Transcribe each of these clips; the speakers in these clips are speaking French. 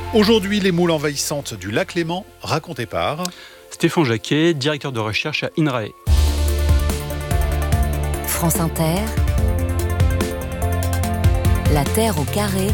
Aujourd'hui, les moules envahissantes du lac Léman, racontées par Stéphane Jacquet, directeur de recherche à INRAE. France Inter, La Terre au carré,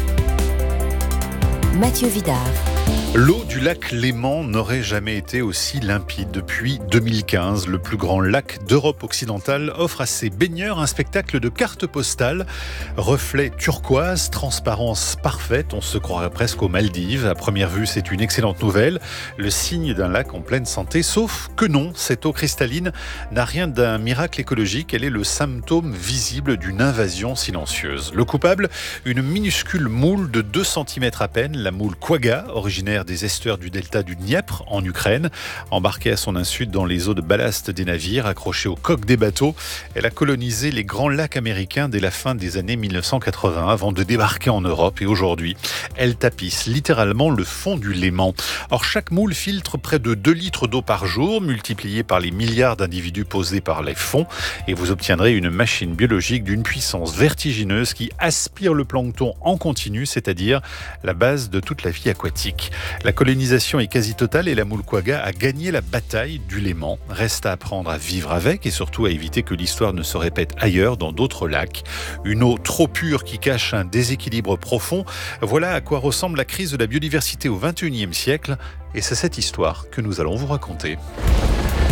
Mathieu Vidard. L'eau du lac Léman n'aurait jamais été aussi limpide. Depuis 2015, le plus grand lac d'Europe occidentale offre à ses baigneurs un spectacle de cartes postales. Reflets turquoise, transparence parfaite, on se croirait presque aux Maldives. À première vue, c'est une excellente nouvelle, le signe d'un lac en pleine santé. Sauf que non, cette eau cristalline n'a rien d'un miracle écologique. Elle est le symptôme visible d'une invasion silencieuse. Le coupable, une minuscule moule de 2 cm à peine, la moule quagga, originaire des estuaires du delta du Dniepr en Ukraine. Embarquée à son insu dans les eaux de ballast des navires, accrochée aux coques des bateaux, elle a colonisé les grands lacs américains dès la fin des années 1980 avant de débarquer en Europe. Et aujourd'hui, elle tapisse littéralement le fond du Léman. Or, chaque moule filtre près de 2 litres d'eau par jour, multiplié par les milliards d'individus posés par les fonds, et vous obtiendrez une machine biologique d'une puissance vertigineuse qui aspire le plancton en continu, c'est-à-dire la base de toute la vie aquatique. La colonisation est quasi totale et la moule quagga a gagné la bataille du Léman. Reste à apprendre à vivre avec et surtout à éviter que l'histoire ne se répète ailleurs dans d'autres lacs. Une eau trop pure qui cache un déséquilibre profond. Voilà à quoi ressemble la crise de la biodiversité au XXIe siècle et c'est cette histoire que nous allons vous raconter.